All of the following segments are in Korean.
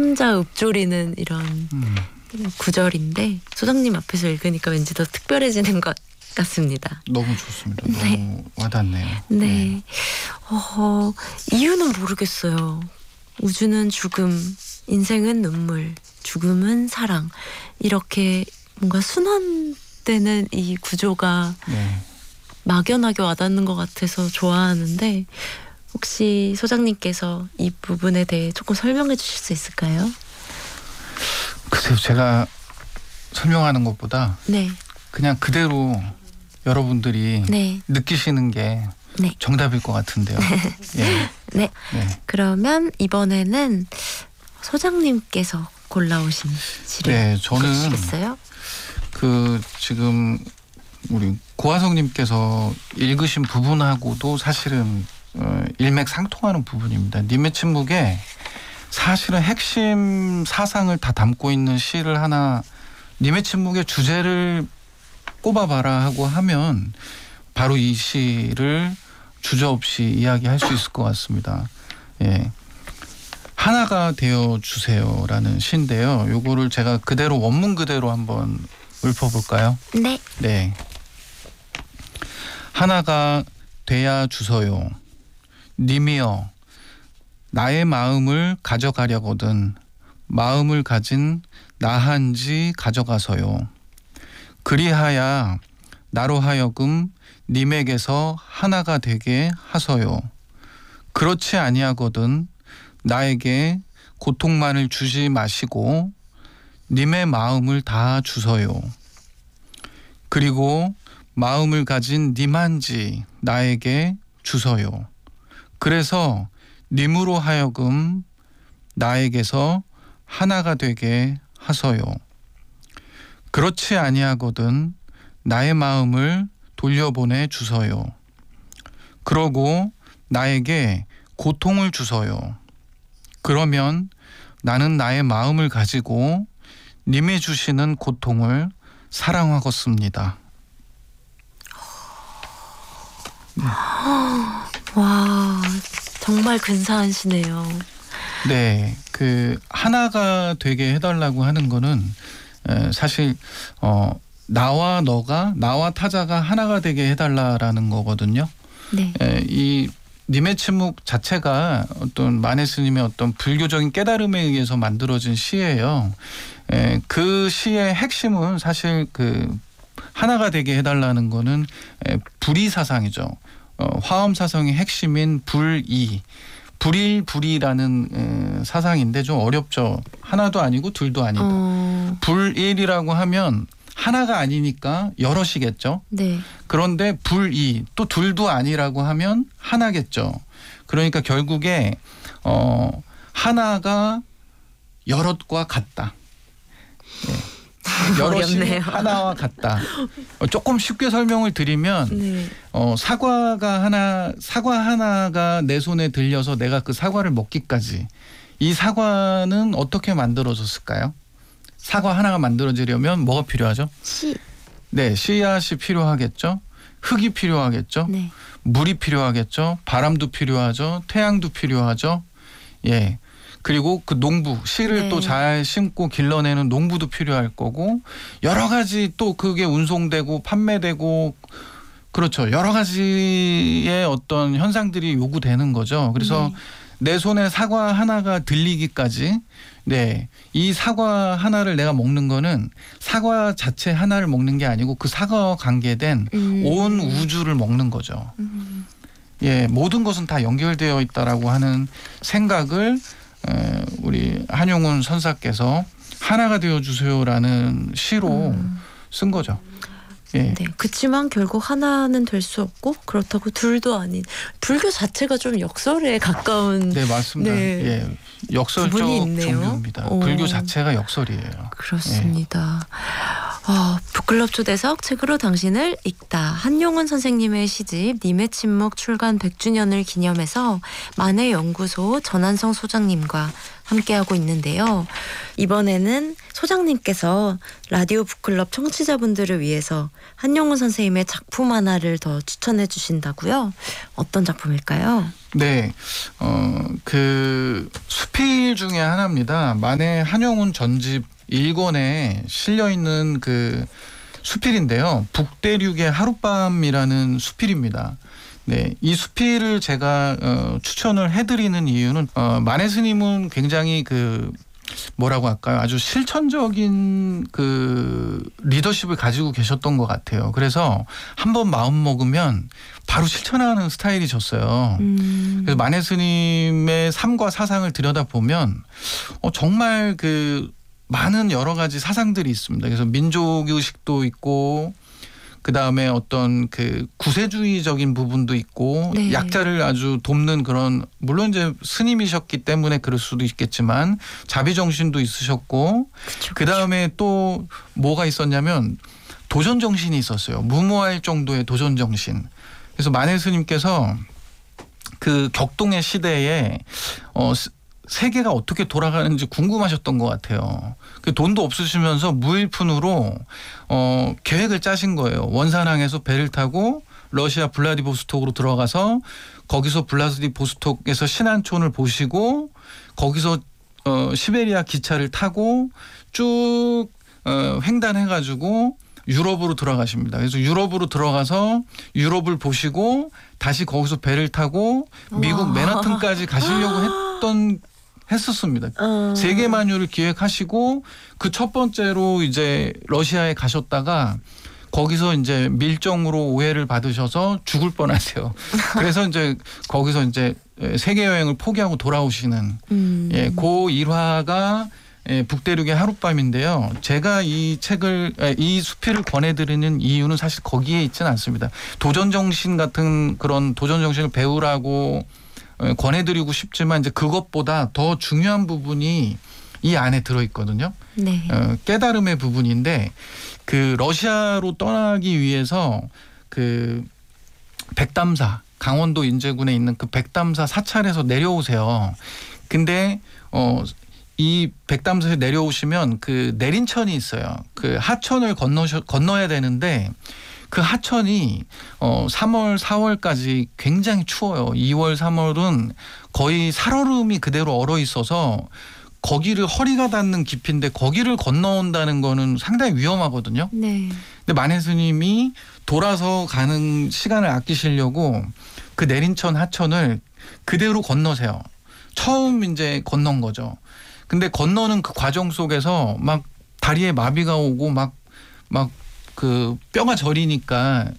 혼자 읊조리는 이런 구절인데 소장님 앞에서 읽으니까 왠지 더 특별해지는 것 같습니다. 너무 좋습니다. 네. 너무 와닿네요. 네. 이유는 모르겠어요. 우주는 죽음, 인생은 눈물, 죽음은 사랑. 이렇게 뭔가 순환되는 이 구조가 네. 막연하게 와닿는 것 같아서 좋아하는데 혹시 소장님께서 이 부분에 대해 조금 설명해 주실 수 있을까요? 글쎄요, 제가 설명하는 것보다 네. 그냥 그대로 여러분들이 네. 느끼시는 게 네. 정답일 것 같은데요. 예. 네. 네. 그러면 이번에는 소장님께서 골라오신 시를 네, 저는 읽으시겠어요? 지금 우리 고화성님께서 읽으신 부분하고도 사실은 일맥상통하는 부분입니다. 님의 침묵에 사실은 핵심 사상을 다 담고 있는 시를 하나, 님의 침묵의 주제를 꼽아봐라 하고 하면 바로 이 시를 주저없이 이야기할 수 있을 것 같습니다. 예. 하나가 되어 주세요라는 시인데요. 요거를 제가 그대로 원문 그대로 한번 읊어볼까요? 네. 네. 하나가 돼야 주서요. 님이여 나의 마음을 가져가려거든 마음을 가진 나한지 가져가서요. 그리하야 나로 하여금 님에게서 하나가 되게 하서요. 그렇지 아니하거든 나에게 고통만을 주지 마시고 님의 마음을 다 주서요. 그리고 마음을 가진 님한지 나에게 주서요. 그래서 님으로 하여금 나에게서 하나가 되게 하서요. 그렇지 아니하거든 나의 마음을 돌려보내 주서요. 그러고 나에게 고통을 주서요. 그러면 나는 나의 마음을 가지고 님이 주시는 고통을 사랑하겠습니다. 와, 정말 근사한 시네요. 네, 하나가 되게 해달라고 하는 거는 사실 나와 너가 나와 타자가 하나가 되게 해달라라는 거거든요. 네. 이 님의 침묵 자체가 어떤 만해 스님의 어떤 불교적인 깨달음에 의해서 만들어진 시예요. 그 시의 핵심은 사실 하나가 되게 해달라는 거는 불의 사상이죠. 화엄 사상의 핵심인 불일이라는 사상인데 좀 어렵죠. 하나도 아니고 둘도 아니다. 불일이라고 하면 하나가 아니니까 여럿이겠죠. 네. 그런데 불이 또 둘도 아니라고 하면 하나겠죠. 그러니까 결국에 하나가 여럿과 같다. 네. 여럿이 어렵네요. 하나와 같다. 조금 쉽게 설명을 드리면 네. 사과 하나가 내 손에 들려서 내가 그 사과를 먹기까지 이 사과는 어떻게 만들어졌을까요? 사과 하나가 만들어지려면 뭐가 필요하죠? 씨. 네, 씨앗이 필요하겠죠. 흙이 필요하겠죠. 네. 물이 필요하겠죠. 바람도 필요하죠. 태양도 필요하죠. 예. 그리고 그 농부, 씨를 네. 또 잘 심고 길러내는 농부도 필요할 거고 여러 가지 또 그게 운송되고 판매되고 그렇죠. 여러 가지의 어떤 현상들이 요구되는 거죠. 그래서 내 손에 사과 하나가 들리기까지 네, 이 사과 하나를 내가 먹는 거는 사과 자체 하나를 먹는 게 아니고 그 사과와 관계된 온 우주를 먹는 거죠. 예, 모든 것은 다 연결되어 있다라고 하는 생각을 우리 한용운 선사께서 하나가 되어 주세요라는 시로 쓴 거죠. 예. 네. 그치만 결국 하나는 될 수 없고 그렇다고 둘도 아닌 불교 자체가 좀 역설에 가까운 네, 맞습니다. 네. 예. 역설적 부분이 있네요. 종교입니다. 불교 자체가 역설이에요. 그렇습니다. 북클럽 초대석 책으로 당신을 읽다. 한용운 선생님의 시집 님의 침묵 출간 100주년을 기념해서 만해연구소 전한성 소장님과 함께하고 있는데요. 이번에는 소장님께서 라디오 북클럽 청취자분들을 위해서 한용운 선생님의 작품 하나를 더 추천해 주신다고요? 어떤 작품일까요? 네, 그 수필 중에 하나입니다. 만해 한용운 전집 1권에 실려 있는 그 수필인데요. 북대륙의 하룻밤이라는 수필입니다. 네, 이 수필을 제가 추천을 해드리는 이유는 만해 스님은 굉장히 그 뭐라고 할까요? 아주 실천적인 그 리더십을 가지고 계셨던 것 같아요. 그래서 한번 마음 먹으면 바로 실천하는 스타일이셨어요. 그래서 만해 스님의 삶과 사상을 들여다보면 정말 그 많은 여러 가지 사상들이 있습니다. 그래서 민족의식도 있고 그다음에 어떤 그 구세주의적인 부분도 있고 네. 약자를 아주 돕는 그런 물론 이제 스님이셨기 때문에 그럴 수도 있겠지만 자비 정신도 있으셨고 그다음에 또 뭐가 있었냐면 도전 정신이 있었어요. 무모할 정도의 도전 정신. 그래서 만해 스님께서 그 격동의 시대에 세계가 어떻게 돌아가는지 궁금하셨던 것 같아요. 그 돈도 없으시면서 무일푼으로 계획을 짜신 거예요. 원산항에서 배를 타고 러시아 블라디보스톡으로 들어가서 거기서 블라디보스톡에서 신안촌을 보시고 거기서 시베리아 기차를 타고 쭉 횡단해가지고 유럽으로 들어가십니다. 그래서 유럽으로 들어가서 유럽을 보시고 다시 거기서 배를 타고 미국 맨하튼까지 가시려고 했었습니다. 세계 만유를 기획하시고 그 첫 번째로 이제 러시아에 가셨다가 거기서 이제 밀정으로 오해를 받으셔서 죽을 뻔하세요. 그래서 이제 거기서 이제 세계 여행을 포기하고 돌아오시는 그 일화가 북대륙의 하룻밤인데요. 제가 이 수필을 권해드리는 이유는 사실 거기에 있지는 않습니다. 도전 정신 같은 그런 도전 정신을 배우라고 권해드리고 싶지만 이제 그것보다 더 중요한 부분이 이 안에 들어있거든요. 네. 깨달음의 부분인데 그 러시아로 떠나기 위해서 그 백담사 강원도 인제군에 있는 그 백담사 사찰에서 내려오세요. 근데 이 백담사에 내려오시면 그 내린천이 있어요. 그 하천을 건너야 되는데 그 하천이 3월, 4월까지 굉장히 추워요. 2월, 3월은 거의 살얼음이 그대로 얼어 있어서 거기를 허리가 닿는 깊이인데 거기를 건너온다는 거는 상당히 위험하거든요. 네. 근데 만해 스님이 돌아서 가는 시간을 아끼시려고 그 내린천 하천을 그대로 건너세요. 처음 이제 건넌 거죠. 근데 건너는 그 과정 속에서 막 다리에 마비가 오고 막 그 뼈가 저리니까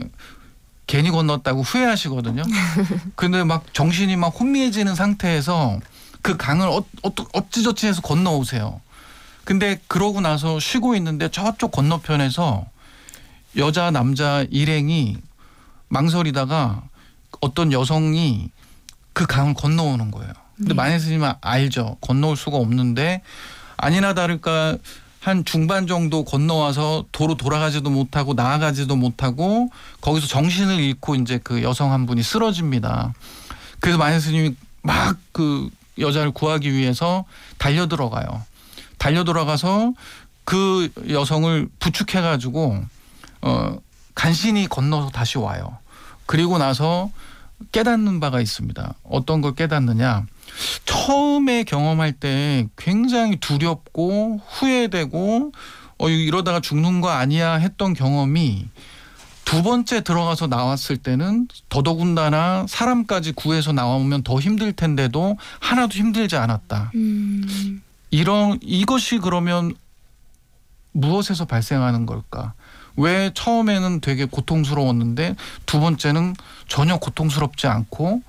괜히 건넜다고 후회하시거든요. 근데 막 정신이 막 혼미해지는 상태에서 그 강을 어찌저찌 해서 건너오세요. 근데 그러고 나서 쉬고 있는데 저쪽 건너편에서 여자 남자 일행이 망설이다가 어떤 여성이 그 강을 건너오는 거예요. 근데 만해 스님은 알죠. 건너올 수가 없는데 아니나 다를까 한 중반 정도 건너와서 도로 돌아가지도 못하고 나아가지도 못하고 거기서 정신을 잃고 이제 그 여성 한 분이 쓰러집니다. 그래서 만해 스님이 막 그 여자를 구하기 위해서 달려들어가요. 달려들어가서 그 여성을 부축해가지고 간신히 건너서 다시 와요. 그리고 나서 깨닫는 바가 있습니다. 어떤 걸 깨닫느냐. 처음에 경험할 때 굉장히 두렵고 후회되고 이러다가 죽는 거 아니야 했던 경험이 두 번째 들어가서 나왔을 때는 더더군다나 사람까지 구해서 나오면 더 힘들 텐데도 하나도 힘들지 않았다. 이것이 그러면 무엇에서 발생하는 걸까? 왜 처음에는 되게 고통스러웠는데 두 번째는 전혀 고통스럽지 않고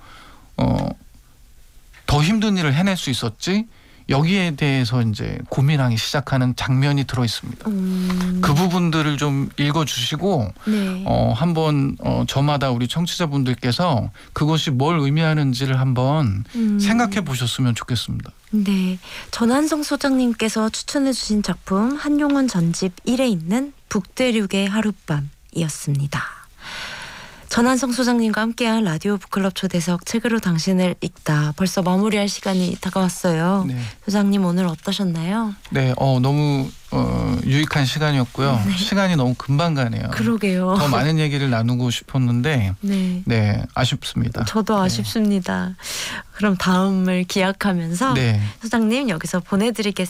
더 힘든 일을 해낼 수 있었지? 여기에 대해서 이제 고민하기 시작하는 장면이 들어 있습니다. 그 부분들을 좀 읽어주시고 네. 한번 저마다 우리 청취자분들께서 그것이 뭘 의미하는지를 한번 생각해 보셨으면 좋겠습니다. 네. 전한성 소장님께서 추천해 주신 작품 한용운 전집 1에 있는 북대륙의 하룻밤이었습니다. 전한성 소장님과 함께한 라디오 북클럽 초대석 책으로 당신을 읽다. 벌써 마무리할 시간이 다가왔어요. 네. 소장님 오늘 어떠셨나요? 네, 너무 유익한 시간이었고요. 네. 시간이 너무 금방 가네요. 그러게요. 더 많은 얘기를 나누고 싶었는데 네. 네, 아쉽습니다. 저도 아쉽습니다. 그럼 다음을 기약하면서 네. 소장님 여기서 보내드리겠습니다.